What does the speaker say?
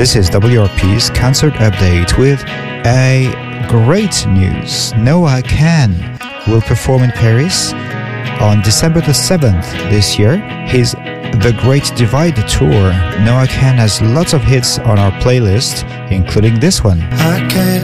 This is WRP's concert update with a great news. Noah Kahan will perform in Paris on December the 7th this year. His The Great Divide Tour. Noah Kahan has lots of hits on our playlist, including this one. I can't